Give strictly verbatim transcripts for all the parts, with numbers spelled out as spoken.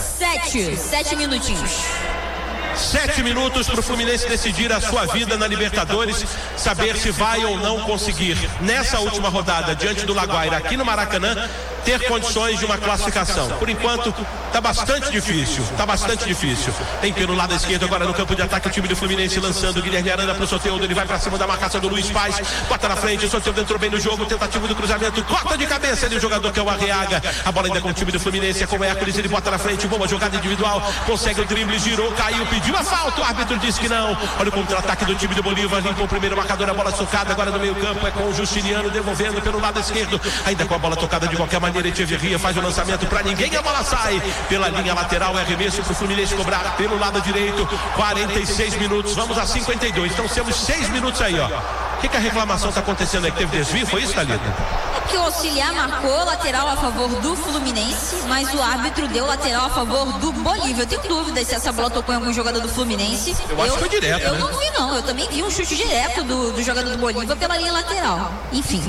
Sete, sete minutinhos. Sete minutos para o Fluminense decidir a sua vida na Libertadores, saber se vai ou não conseguir, nessa última rodada, diante do Laguaira, aqui no Maracanã, ter condições de uma classificação. Por enquanto, está bastante difícil, está bastante difícil. Tem pelo lado esquerdo agora no campo de ataque o time do Fluminense lançando o Guilherme Arana para o Soteldo, ele vai para cima da marcação do Luiz Paz, bota na frente, o Soteldo entrou bem no jogo, tentativa do cruzamento, corta de cabeça ali o jogador que é o Arriaga, a bola ainda com o time do Fluminense, é com o Hércules, ele bota na frente, boa jogada individual, consegue o drible, girou, caiu, pediu a falta, o árbitro disse que não. Olha o contra-ataque do time do Bolívar, limpou o primeiro marcador, a bola socada agora no meio campo, é com o Justiniano devolvendo pelo lado esquerdo, ainda com a bola tocada de qualquer maneira, Echeverria faz o lançamento para ninguém, a bola sai pela linha lateral, é arremesso para o Fluminense cobrar pelo lado direito, quarenta e seis minutos, vamos a cinquenta e dois, então temos seis minutos aí, ó. O que, que a reclamação está acontecendo aí? Que teve desvio? Foi isso, Thalita? É que o auxiliar marcou lateral a favor do Fluminense, mas o árbitro deu lateral a favor do Bolívar. Eu tenho dúvidas se essa bola tocou em algum jogador do Fluminense. Eu, eu acho que foi direto, Eu né? não vi, não. Eu também vi um chute direto do, do jogador do Bolívar pela linha lateral. Enfim.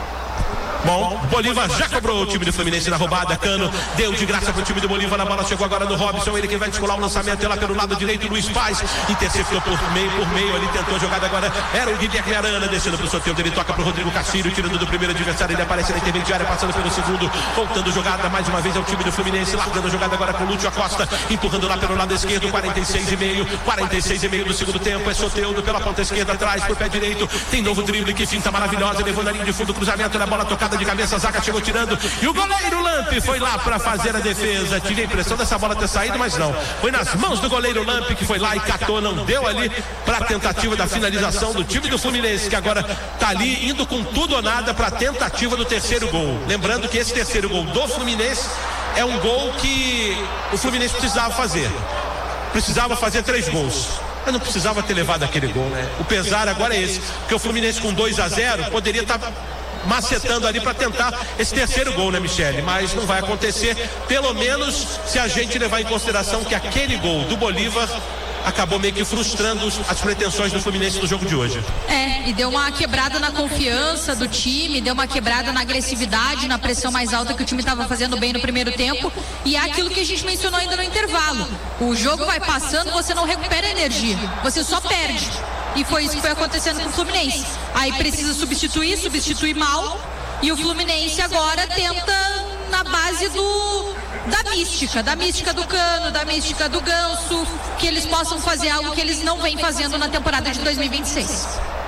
Bom, Bolívar já cobrou o time do Fluminense na roubada, Cano deu de graça pro time do Bolívar, a bola chegou agora no Robson, ele que vai descolar o lançamento lá pelo lado direito, Luiz Paz, interceptou por meio, por meio, ali tentou a jogada agora, era o Guilherme Arana, descendo pro Soteldo, ele toca pro Rodrigo Castilho, tirando do primeiro adversário, ele aparece na intermediária, passando pelo segundo, voltando jogada, mais uma vez é o time do Fluminense, largando a jogada agora com o Lúcio Acosta, empurrando lá pelo lado esquerdo, quarenta e seis e meio, quarenta e seis e meio do segundo tempo, é Soteldo pela ponta esquerda, atrás, pro pé direito, tem novo drible, que finta maravilhosa, levou na linha de fundo, cruzamento, na bola tocada de cabeça, zaga chegou tirando, e o goleiro Lampe foi lá para fazer a defesa. Tive a impressão dessa bola ter saído, mas não, foi nas mãos do goleiro Lampe, que foi lá e catou, não deu ali para a tentativa da finalização do time do Fluminense, que agora tá ali indo com tudo ou nada para a tentativa do terceiro gol. Lembrando que esse terceiro gol do Fluminense é um gol que o Fluminense precisava fazer, precisava fazer três gols, mas não precisava ter levado aquele gol, né? O pesar agora é esse, porque o Fluminense com dois a zero poderia estar tá macetando ali para tentar esse terceiro gol, né, Michele? Mas não vai acontecer, pelo menos se a gente levar em consideração que aquele gol do Bolívar acabou meio que frustrando as pretensões do Fluminense no jogo de hoje. É, e deu uma quebrada na confiança do time, deu uma quebrada na agressividade, na pressão mais alta que o time estava fazendo bem no primeiro tempo, e é aquilo que a gente mencionou ainda no intervalo. O jogo vai passando, você não recupera energia, você só perde. E foi isso que foi acontecendo com o Fluminense. Aí precisa substituir, substituir mal, e o Fluminense agora tenta na base do da mística, da mística do Cano, da mística do Ganso, que eles possam fazer algo que eles não vêm fazendo na temporada de dois mil e vinte e seis.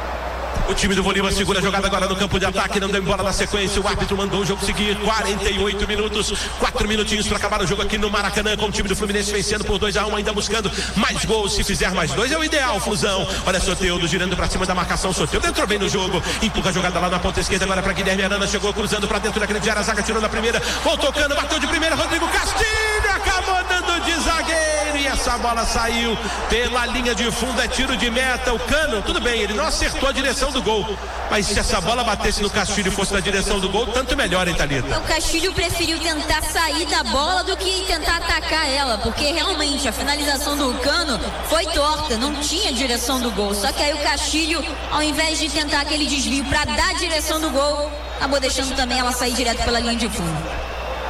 O time do Bolívar segura a jogada agora no campo de ataque, não deu embora na sequência, o árbitro mandou o jogo seguir, quarenta e oito minutos, quatro minutinhos para acabar o jogo aqui no Maracanã, com o time do Fluminense vencendo por dois a um, ainda buscando mais gols, se fizer mais dois é o ideal, Flusão. Olha Soteldo girando para cima da marcação, Soteldo entrou bem no jogo, empurra a jogada lá na ponta esquerda agora para Guilherme Arana, chegou cruzando para dentro da grande área, a zaga tirou na primeira, voltou Cano, bateu de primeira, Rodrigo Castilho acabou dando de zagueiro, e essa bola saiu pela linha de fundo, é tiro de meta. O Cano, tudo bem, ele não acertou a direção do gol, mas se essa bola batesse no Castilho e fosse na direção do gol, tanto melhor, hein, Thalita? O Castilho preferiu tentar sair da bola do que tentar atacar ela, porque realmente a finalização do Cano foi torta, não tinha direção do gol, só que aí o Castilho, ao invés de tentar aquele desvio para dar a direção do gol, acabou deixando também ela sair direto pela linha de fundo.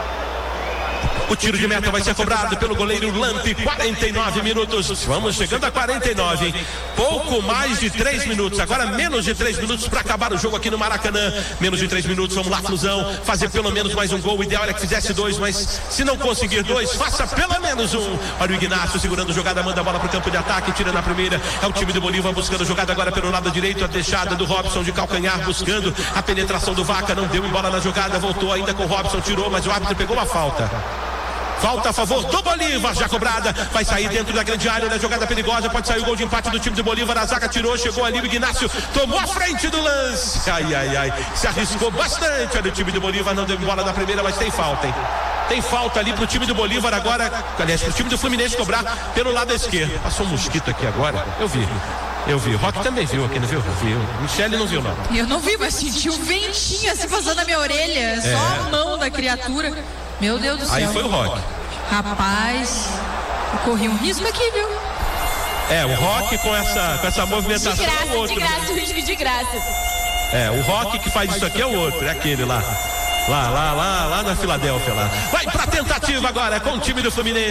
O tiro de meta vai ser cobrado pelo goleiro Lampe, quarenta e nove minutos. Vamos chegando a quarenta e nove, hein? Pouco mais de três minutos. Agora menos de três minutos para acabar o jogo aqui no Maracanã. Menos de três minutos. Vamos lá, Flusão. Fazer pelo menos mais um gol. O ideal era que fizesse dois, mas se não conseguir dois, faça pelo menos um. Olha o Ignacio segurando a jogada, manda a bola para o campo de ataque, tira na primeira. É o time do Bolívar buscando a jogada agora pelo lado direito. A deixada do Robson de calcanhar, buscando a penetração do Vaca. Não deu embora na jogada, voltou ainda com o Robson, tirou, mas o árbitro pegou uma falta. Falta a favor do Bolívar, já cobrada, vai sair dentro da grande área, na jogada perigosa, pode sair o gol de empate do time do Bolívar, a zaga tirou, chegou ali o Ignacio, tomou a frente do lance, ai, ai, ai, se arriscou bastante, olha o time do Bolívar, não deu bola na primeira, mas tem falta, hein? Tem falta ali pro time do Bolívar agora, aliás, pro time do Fluminense cobrar pelo lado esquerdo. Passou um mosquito aqui agora, eu vi. Eu vi, o Rock também viu aqui, não viu? Viu. Michele não viu, não. Eu não vi, mas senti um ventinho assim passando na minha orelha, só é. A mão da criatura. Meu Deus do céu. Aí foi o Rock. Rapaz, eu corri um risco aqui, viu? É, o Rock com essa, com essa movimentação. De graça, é o outro, de graça, o risco de graça. É, o Rock que faz isso aqui é o outro, é aquele lá. Lá, lá, lá, lá na Filadélfia lá. Vai pra tentativa agora com o time do Fluminense.